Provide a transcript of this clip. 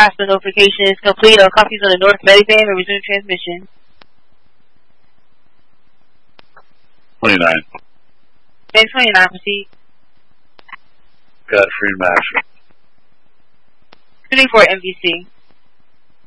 hospital notification is complete. All copies on the North Mediband and resume transmission. 29. Band 29, proceed. Got freedom action. 24 MVC.